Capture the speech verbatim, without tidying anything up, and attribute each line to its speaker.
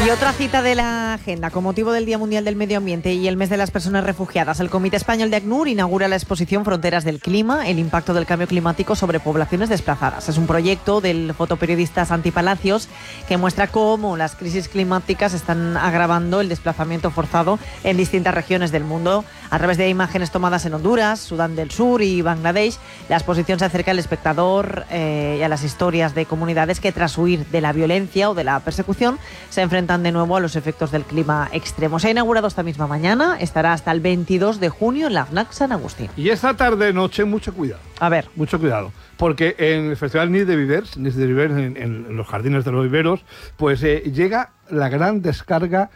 Speaker 1: Y otra cita de la agenda, con motivo del Día Mundial del Medio Ambiente y el Mes de las Personas Refugiadas, el Comité Español de ACNUR inaugura la exposición Fronteras del Clima, el impacto del cambio climático sobre poblaciones desplazadas. Es un proyecto del fotoperiodista Santi Palacios que muestra cómo las crisis climáticas están agravando el desplazamiento forzado en distintas regiones del mundo. A través de imágenes tomadas en Honduras, Sudán del Sur y Bangladesh, la exposición se acerca al espectador eh, y a las historias de comunidades que tras huir de la violencia o de la persecución se enfrentan de nuevo a los efectos del clima extremo. Se ha inaugurado esta misma mañana, estará hasta el veintidós de junio en la FNAC San Agustín.
Speaker 2: Y esta tarde-noche, mucho cuidado.
Speaker 1: A ver.
Speaker 2: Mucho cuidado, porque en el Festival Nid de Vivers, Nid de Vivers en, en los jardines de los viveros, pues eh, llega la gran descarga